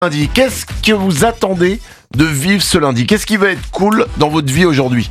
Lundi, qu'est-ce que vous attendez de vivre ce lundi? Qu'est-ce qui va être cool dans votre vie aujourd'hui?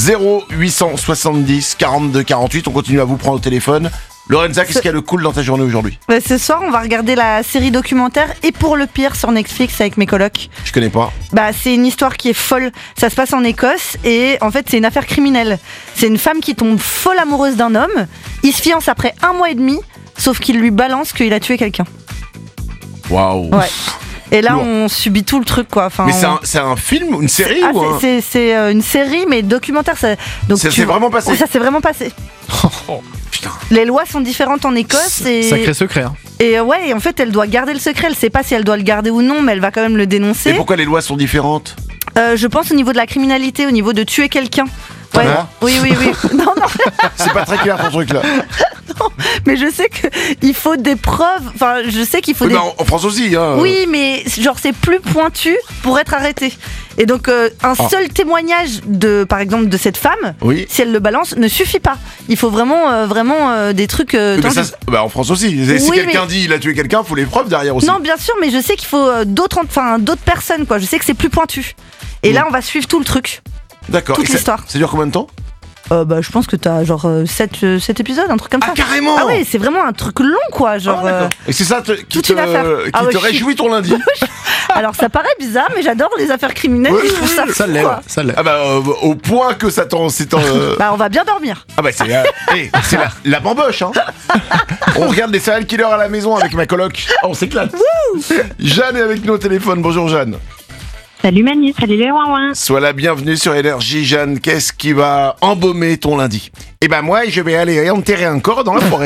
0870 42 48, on continue à vous prendre au téléphone. Lorenza, qu'est-ce qu'il y a de cool dans ta journée aujourd'hui? Ce soir, on va regarder la série documentaire Et pour le pire sur Netflix avec mes colocs. Je connais pas. C'est une histoire qui est folle. Ça se passe en Écosse et en fait, c'est une affaire criminelle. C'est une femme qui tombe folle amoureuse d'un homme. Il se fiance après 1 mois et demi, sauf qu'il lui balance qu'il a tué quelqu'un. Waouh. Ouais. Et là, Lourd. on subit tout le truc, quoi. Enfin, Mais c'est un film ou une série ou un... c'est une série, mais documentaire. Donc Ça s'est vraiment passé. Ça s'est vraiment passé. Putain. Les lois sont différentes en Écosse et Sacré secret. Hein. et en fait, elle doit garder le secret. Elle sait pas si elle doit le garder ou non, mais elle va quand même le dénoncer. Et pourquoi les lois sont différentes? Je pense au niveau de la criminalité, au niveau de tuer quelqu'un. Ouais. Ah Oui. Non, C'est pas très clair ton truc là. mais je sais qu'il faut des preuves. Enfin, je sais qu'il faut Oui, des. bah, en France aussi. Hein. Oui, mais genre c'est plus pointu pour être arrêté. Et donc un seul témoignage par exemple de cette femme, Oui. si elle le balance, ne suffit pas. Il faut vraiment des trucs. Oui, mais ça, en France aussi. Si Oui, quelqu'un mais- dit il a tué quelqu'un, il faut les preuves derrière aussi. Non, bien sûr, mais je sais qu'il faut d'autres personnes, quoi. Je sais que c'est plus pointu. Et là, on va suivre tout le truc. D'accord. toute Et l'histoire. Ça dure combien de temps? Je pense que t'as genre 7 épisodes, un truc comme ça. Ah, carrément. Ah oui, c'est vraiment un truc long, quoi. Genre, Ah, d'accord. Et c'est ça qui toute une affaire. Ah ouais, réjouit ton lundi? Alors ça paraît bizarre, mais j'adore les affaires criminelles. Oui, Je trouve ça Ça fou, l'est, quoi. ouais, ça l'est. Ah bah au point que ça t'en... On va bien dormir. Ah bah c'est la bamboche hein. On regarde des serial killers à la maison avec ma coloc. Oh, on s'éclate. Jeanne est avec nous au téléphone. Bonjour Jeanne. Salut Manu, salut les ouin. Sois la bienvenue sur Énergie. Jeanne, qu'est-ce qui va embaumer ton lundi? Eh ben moi je vais aller enterrer un corps dans la forêt.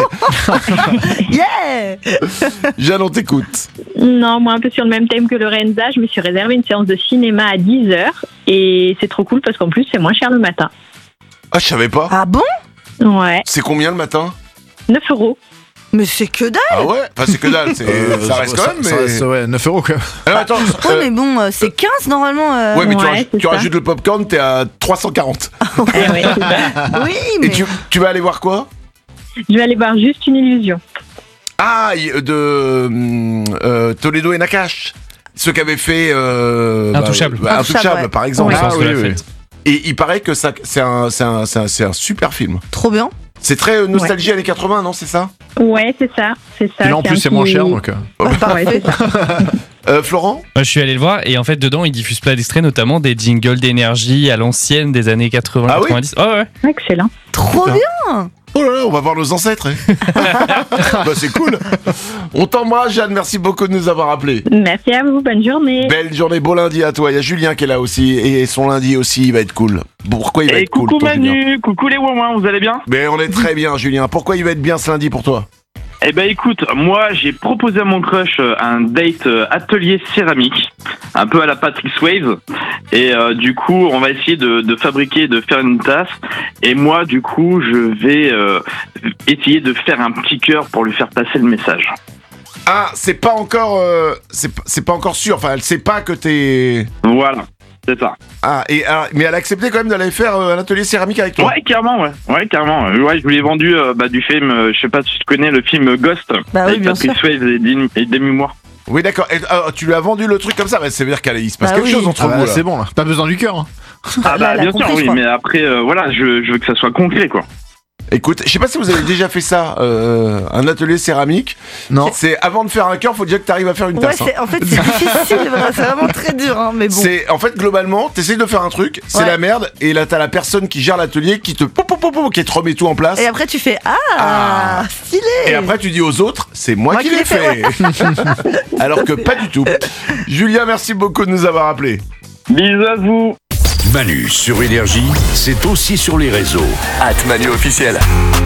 Yeah. Jeanne, on t'écoute. Non, moi un peu sur le même thème que Lorenza, je me suis réservé une séance de cinéma à 10h et c'est trop cool parce qu'en plus c'est moins cher le matin. Ah, je savais pas. Ah bon? Ouais, C'est combien le matin? 9 €. Mais c'est que dalle. Ah ouais. Enfin c'est que dalle. Ça reste quand même. Ça Mais... reste, ouais, 9 € quoi. Alors, attends. Ouais, mais bon, c'est 15 normalement. Ouais, mais Ouais, c'est tu ça. rajoutes le popcorn, t'es à 340. Ouais, c'est ça. Oui, Et mais. tu vas aller voir quoi? Je vais aller voir Juste une illusion. Ah, de Toledo et Nakash. Ceux qui avaient fait Intouchable. Intouchable, ouais. par exemple. Ouais. Ah, oui. Et il paraît que c'est un super film. Trop bien. C'est très nostalgie années 80, non? C'est ça? Ouais, c'est ça. Et là en plus c'est moins cher donc. Ouais, c'est ça. Florent? Moi, je suis allé le voir et en fait dedans ils diffusent plein d'extraits, notamment des jingles d'énergie à l'ancienne des années 80-90. Ah oui Ouais. Excellent. Trop Putain. bien. Oh là là, on va voir nos ancêtres. Bah, c'est cool. On t'embrasse, Jeanne. Merci beaucoup de nous avoir appelés. Merci à vous, bonne journée. Belle journée, beau lundi à toi. Il y a Julien qui est là aussi. Et son lundi aussi, il va être cool. Pourquoi il va être cool coucou ton Julien? Manu, coucou les ouin, vous allez bien? Mais on est très bien, Julien. Pourquoi il va être bien ce lundi pour toi? Eh ben écoute, moi j'ai proposé à mon crush un date atelier céramique, un peu à la Patrick Swayze, et du coup on va essayer de fabriquer, de faire une tasse, et moi du coup je vais essayer de faire un petit cœur pour lui faire passer le message. Ah, c'est pas encore, c'est pas encore sûr. Enfin, elle sait pas que t'es. Voilà, c'est ça. Ah, mais elle a accepté quand même d'aller faire un atelier céramique avec toi. Ouais, carrément, ouais, carrément. Ouais, je lui ai vendu du film, je sais pas si tu connais le film Ghost, Bah oui, avec bien Patrick sûr. Swayze et Demi Moore. Oui, d'accord. Et, tu lui as vendu le truc comme ça. Bah, ça veut dire qu'il se passe Bah quelque oui. chose entre Ah vous. bah, Là. c'est bon là. Pas besoin du cœur. Hein. Ah Là, elle a bien sûr, compris, je oui, crois. mais après, voilà, je veux que ça soit concret, quoi. Écoute, je sais pas si vous avez déjà fait ça, un atelier céramique. Non. C'est avant de faire un cœur, faut déjà que tu arrives à faire une Ouais, tasse. hein. en fait, c'est difficile. Voilà, c'est vraiment très dur, hein, mais bon. C'est en fait globalement, t'essayes de faire un truc, c'est Ouais. la merde, et là t'as la personne qui gère l'atelier qui te qui te remet tout en place. Et après, tu fais Ah. stylé. Et après tu dis aux autres, c'est moi qui l'ai fait. Alors que pas du tout. Julien, merci beaucoup de nous avoir appelés. Bisous à vous. Manu sur Énergie, c'est aussi sur les réseaux. @Manu officiel.